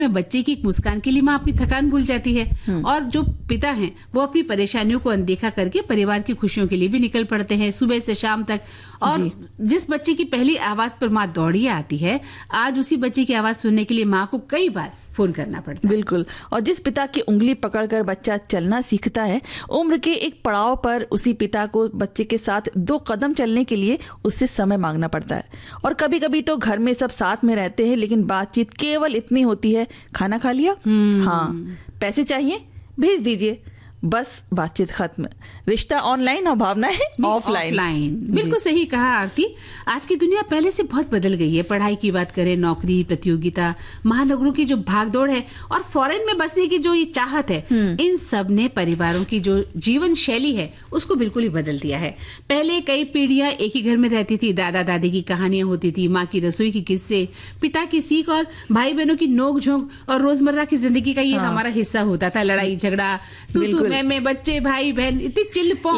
बच्चे की एक मुस्कान के लिए माँ अपनी थकान भूल जाती है और जो पिता हैं वो अपनी परेशानियों को अनदेखा करके परिवार की खुशियों के लिए भी निकल पड़ते हैं सुबह से शाम तक। और जिस बच्चे की पहली आवाज पर माँ दौड़ी आती है, आज उसी बच्चे की आवाज सुनने के लिए माँ को कई बार फोन करना पड़ता है। बिल्कुल। और जिस पिता की उंगली पकड़कर बच्चा चलना सीखता है, उम्र के एक पड़ाव पर उसी पिता को बच्चे के साथ 2 कदम चलने के लिए उससे समय मांगना पड़ता है। और कभी कभी तो घर में सब साथ में रहते हैं, लेकिन बातचीत केवल इतनी होती है, खाना खा लिया? हाँ। पैसे चाहिए? भेज दीजिए। बस बातचीत खत्म। रिश्ता ऑनलाइन और भावनाएं ऑफलाइन। बिल्कुल सही कहा आरती। आज की दुनिया पहले से बहुत बदल गई है। पढ़ाई की बात करें, नौकरी, प्रतियोगिता, महानगरों की जो भागदौड़ है और फॉरेन में बसने की जो ये चाहत है, इन सब ने परिवारों की जो जीवन शैली है उसको बिल्कुल ही बदल दिया है। पहले कई पीढ़ियां एक ही घर में रहती थी, दादा दादी की कहानियां होती थी, माँ की रसोई की किस्से, पिता की सीख और भाई बहनों की नोक झोंक और रोजमर्रा की जिंदगी का ये हमारा हिस्सा होता था। लड़ाई झगड़ा, तू मैं बच्चे भाई बहन, इतनी चिल्लपों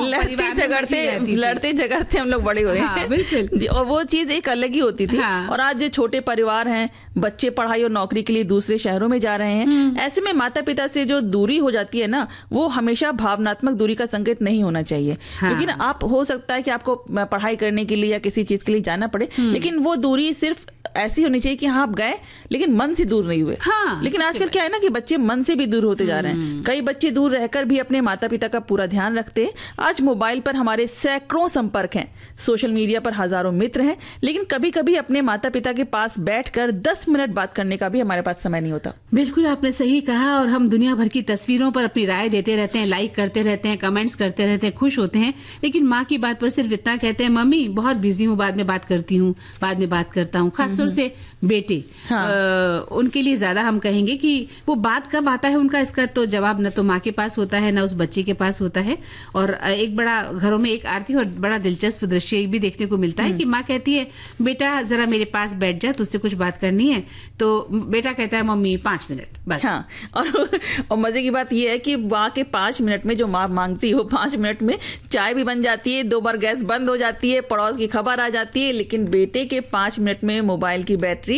लड़ते झगड़ते हम लोग बड़े हुए। हाँ, बिल्कुल। और वो चीज एक अलग ही होती थी। हाँ। और आज जो छोटे परिवार हैं, बच्चे पढ़ाई और नौकरी के लिए दूसरे शहरों में जा रहे हैं, ऐसे में माता पिता से जो दूरी हो जाती है ना, वो हमेशा भावनात्मक दूरी का संकेत नहीं होना चाहिए। हाँ। लेकिन आप हो सकता है कि आपको पढ़ाई करने के लिए या किसी चीज के लिए जाना पड़े, लेकिन वो दूरी सिर्फ ऐसी होनी चाहिए कि हाँ आप गए लेकिन मन से दूर नहीं हुए। हाँ, लेकिन आजकल क्या है ना कि बच्चे मन से भी दूर होते जा रहे हैं। कई बच्चे दूर रहकर भी अपने माता पिता का पूरा ध्यान रखते हैं। आज मोबाइल पर हमारे सैकड़ों संपर्क हैं, सोशल मीडिया पर हजारों मित्र हैं, लेकिन कभी कभी अपने माता पिता के पास बैठकर 10 मिनट बात करने का भी हमारे पास समय नहीं होता। बिल्कुल आपने सही कहा। और हम दुनिया भर की तस्वीरों पर अपनी राय देते रहते हैं, लाइक करते रहते हैं, कमेंट्स करते रहते हैं, खुश होते हैं, लेकिन माँ की बात पर सिर्फ इतना कहते हैं, मम्मी बहुत बिजी हूँ, बाद में बात करती हूँ, बाद में बात करता हूँ। खासतौर से बेटे, हाँ। उनके लिए ज्यादा हम कहेंगे कि वो बात कब आता है उनका, इसका तो जवाब न तो माँ के पास होता है, न उस बच्चे के पास होता है। और एक बड़ा घरों में एक आरती और बड़ा दिलचस्प दृश्य भी देखने को मिलता है कि माँ कहती है, बेटा जरा मेरे पास बैठ जा, तुझसे कुछ बात करनी है। तो बेटा कहता है, मम्मी 5 मिनट बस। हाँ। और मजे की बात यह है कि माँ के 5 मिनट में जो माँ मांगती है, वो 5 मिनट में चाय भी बन जाती है, 2 बार गैस बंद हो जाती है, पड़ोस की खबर आ जाती है, लेकिन बेटे के 5 मिनट में मोबाइल की बैटरी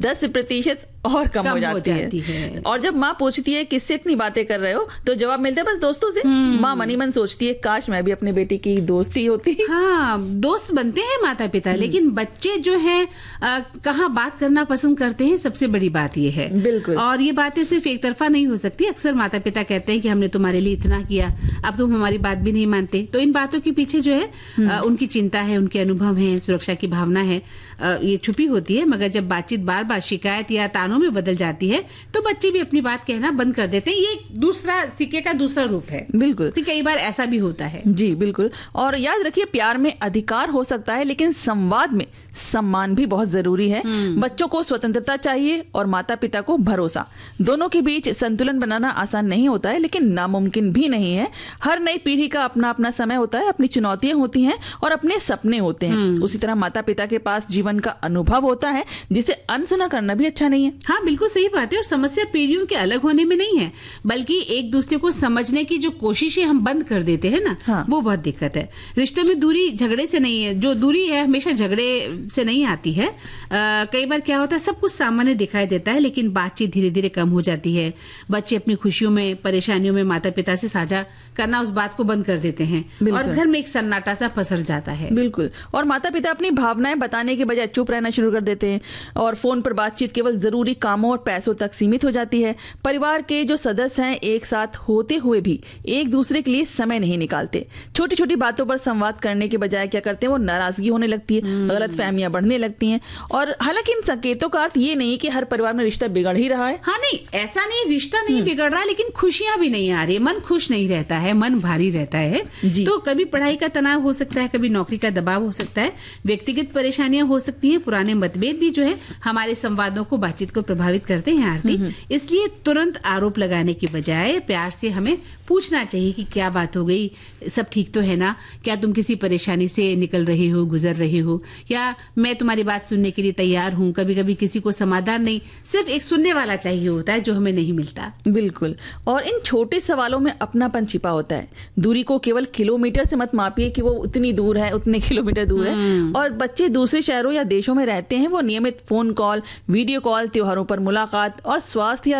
10% और कम हो जाती है। और जब माँ पूछती है किससे इतनी बातें कर रहे हो, तो जवाब मिलता है बस दोस्तों से। माँ मनी मन सोचती है, काश मैं भी अपने बेटी की दोस्ती होती। हाँ, दोस्त बनते हैं माता पिता, लेकिन बच्चे जो है कहाँ बात करना पसंद करते हैं, सबसे बड़ी बात ये है। बिल्कुल। और ये बातें सिर्फ एक तरफा नहीं हो सकती। अक्सर माता पिता कहते हैं कि हमने तुम्हारे लिए इतना किया, अब तुम हमारी बात भी नहीं मानते। तो इन बातों के पीछे जो है उनकी चिंता है, उनके अनुभव है, सुरक्षा की भावना है, ये छुपी होती है। मगर जब बातचीत बार बार शिकायत या तानों में बदल जाती है, तो बच्चे भी अपनी बात कहना बंद कर देते हैं। ये दूसरा सिक्के का दूसरा रूप है। बिल्कुल। तो कई बार ऐसा भी होता है। जी बिल्कुल। और याद रखिए, प्यार में अधिकार हो सकता है, लेकिन संवाद में सम्मान भी बहुत जरूरी है। बच्चों को स्वतंत्रता चाहिए और माता पिता को भरोसा। दोनों के बीच संतुलन बनाना आसान नहीं होता है, लेकिन नामुमकिन भी नहीं है। हर नई पीढ़ी का अपना अपना समय होता है, अपनी चुनौतियां होती हैं और अपने सपने होते हैं। उसी तरह माता पिता के पास जीवन का अनुभव होता है, जिसे अनसुना करना भी अच्छा नहीं है। हाँ, बिल्कुल सही बात है। और समस्या पीढ़ियों के अलग होने में नहीं है, बल्कि एक दूसरे को समझने की जो कोशिशें हम बंद कर देते हैं ना, हाँ। वो बहुत दिक्कत है। रिश्तों में दूरी झगड़े से नहीं है, जो दूरी है हमेशा झगड़े से नहीं आती है। कई बार क्या होता है, सब कुछ सामान्य दिखाई देता है, लेकिन बातचीत धीरे धीरे कम हो जाती है। बच्चे अपनी खुशियों में, परेशानियों में माता पिता से साझा करना, उस बात को बंद कर देते हैं और घर में एक सन्नाटा सा पसर जाता है। बिल्कुल। और माता पिता अपनी भावनाएं बताने के बजाय चुप रहना शुरू कर देते हैं और फोन पर बातचीत केवल जरूरी कामों और पैसों तक सीमित हो जाती है। परिवार के जो सदस्य हैं, एक साथ होते हुए भी एक दूसरे के लिए समय नहीं निकालते। छोटी छोटी बातों पर संवाद करने के बजाय क्या करते हैं, वो नाराजगी होने लगती है, गलतफहमियां बढ़ने लगती हैं। और हालांकि इन संकेतों का अर्थ ये नहीं कि हर परिवार में रिश्ता बिगड़ ही रहा है। हाँ, नहीं, ऐसा नहीं, रिश्ता नहीं बिगड़ रहा, लेकिन खुशियां भी नहीं आ रही, मन खुश नहीं रहता है, मन भारी रहता है। तो कभी पढ़ाई का तनाव हो सकता है, कभी नौकरी का दबाव हो सकता है, व्यक्तिगत परेशानियां हो सकती हैं, पुराने मतभेद भी जो है हमारे संवादों को, बातचीत को प्रभावित करते हैं आरती। इसलिए तुरंत आरोप लगाने की बजाय प्यार से हमें पूछना चाहिए कि क्या बात हो गई, सब ठीक तो है ना, क्या तुम किसी परेशानी से निकल रहे हो, गुजर रहे हो, या मैं तुम्हारी बात सुनने के लिए तैयार हूँ। कभी कभी किसी को समाधान नहीं, सिर्फ एक सुनने वाला चाहिए होता है, जो हमें नहीं मिलता। बिल्कुल। और इन छोटे सवालों में अपनापन छिपा होता है। दूरी को केवल किलोमीटर से मत मापिए कि वो उतनी दूर है, उतने किलोमीटर दूर है। और बच्चे दूसरे शहरों या देशों में रहते हैं, वो नियमित फोन कॉल, वीडियो कॉल, त्योहारों पर मुलाकात और स्वास्थ्य